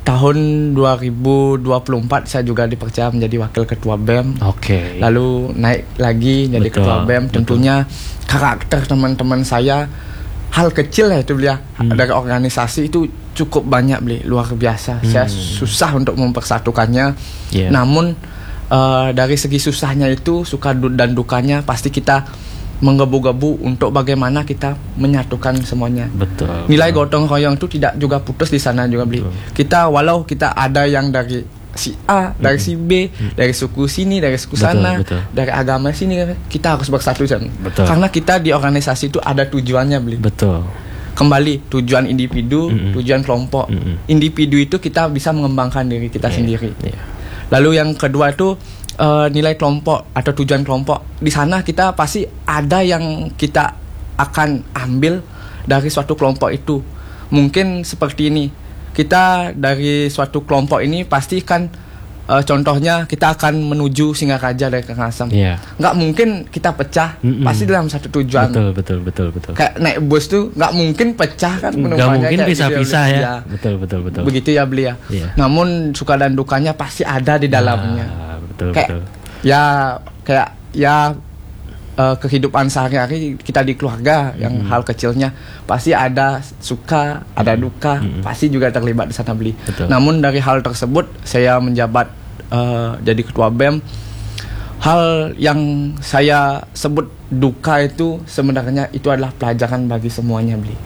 tahun 2024 saya juga dipercaya menjadi wakil ketua BEM. Oke. Lalu naik lagi jadi ketua BEM. Tentunya karakter teman-teman saya, hal kecil ya itu Belia, dari organisasi itu cukup banyak Beli, luar biasa. Saya susah untuk mempersatukannya. Namun dari segi susahnya itu, suka dan dukanya pasti kita menggebu-gebu untuk bagaimana kita menyatukan semuanya. Betul. Nilai gotong royong itu tidak juga putus di sana juga Beli. Kita walau kita ada yang dari si A, dari si B, dari suku sini, dari suku sana, dari agama sini, kita harus bersatu kan. Karena kita di organisasi itu ada tujuannya Beli. Betul. Kembali tujuan individu, tujuan kelompok. Individu itu kita bisa mengembangkan diri kita sendiri. Lalu yang kedua itu nilai kelompok atau tujuan kelompok. Di sana kita pasti ada yang kita akan ambil dari suatu kelompok itu. Mungkin seperti ini. Kita dari suatu kelompok ini pasti kan contohnya kita akan menuju Singaraja dari Karangasem. Nggak mungkin kita pecah, pasti dalam satu tujuan. Betul. Kayak naik bus tuh nggak mungkin pecah kan penumpangnya. Nggak mungkin pisah-pisah ya. Betul. Begitu ya Beli ya. Namun suka dan dukanya pasti ada di dalamnya. Betul. Kehidupan sehari-hari kita di keluarga yang hal kecilnya pasti ada suka, ada duka, pasti juga terlibat di sana Beli. Namun dari hal tersebut saya menjabat jadi ketua BEM. Hal yang saya sebut duka itu sebenarnya itu adalah pelajaran bagi semuanya Beli.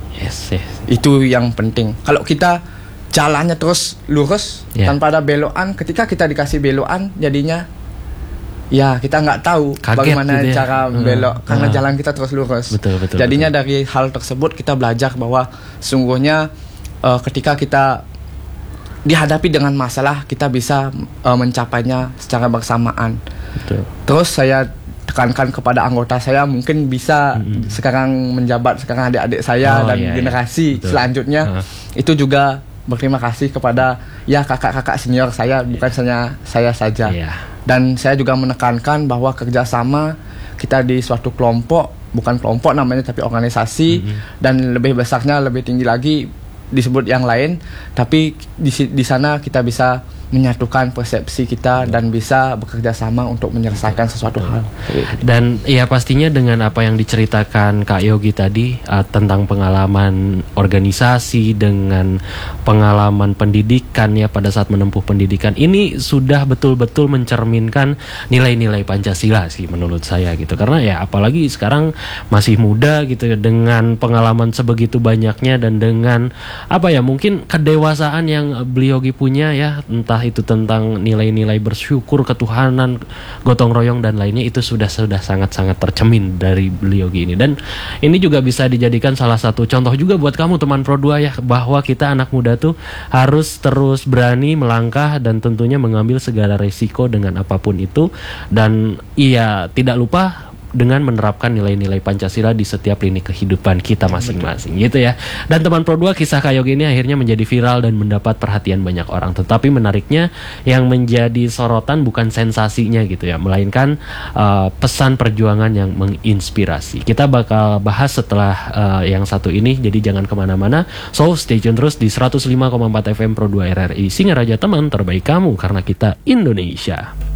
Itu yang penting. Kalau kita jalannya terus lurus tanpa ada belokan, ketika kita dikasih belokan jadinya ya kita nggak tahu bagaimana gitu cara belok karena jalan kita terus lurus. Jadinya dari hal tersebut kita belajar bahwa sungguhnya ketika kita dihadapi dengan masalah kita bisa mencapainya secara bersamaan. Terus saya tekankan kepada anggota saya, mungkin bisa sekarang menjabat sekarang adik-adik saya dan generasi selanjutnya itu juga berterima kasih kepada kakak-kakak senior saya, bukan hanya saya saja. Dan saya juga menekankan bahwa kerjasama kita di suatu kelompok, bukan kelompok namanya tapi organisasi, dan lebih besarnya lebih tinggi lagi disebut yang lain, tapi di sana kita bisa menyatukan persepsi kita dan bisa bekerja sama untuk menyelesaikan sesuatu hal. Dan ya pastinya dengan apa yang diceritakan Kak Yogi tadi tentang pengalaman organisasi dengan pengalaman pendidikan ya pada saat menempuh pendidikan, ini sudah betul-betul mencerminkan nilai-nilai Pancasila sih menurut saya gitu. Karena ya apalagi sekarang masih muda gitu ya, dengan pengalaman sebegitu banyaknya dan dengan apa ya mungkin kedewasaan yang beliau Yogi punya ya, entah itu tentang nilai-nilai bersyukur, ketuhanan, gotong royong dan lainnya, itu sudah sangat-sangat tercemin dari beliau ini. Dan ini juga bisa dijadikan salah satu contoh juga buat kamu teman Pro 2 ya, bahwa kita anak muda tuh harus terus berani melangkah dan tentunya mengambil segala resiko dengan apapun itu, dan iya tidak lupa dengan menerapkan nilai-nilai Pancasila di setiap lini kehidupan kita masing-masing gitu ya. Dan teman Pro 2, kisah Kak Yogi ini akhirnya menjadi viral dan mendapat perhatian banyak orang. Tetapi menariknya yang menjadi sorotan bukan sensasinya gitu ya, melainkan pesan perjuangan yang menginspirasi. Kita bakal bahas setelah yang satu ini, jadi jangan kemana-mana. So stay tune terus di 105,4 FM Pro 2 RRI Singaraja, teman terbaik kamu karena kita Indonesia.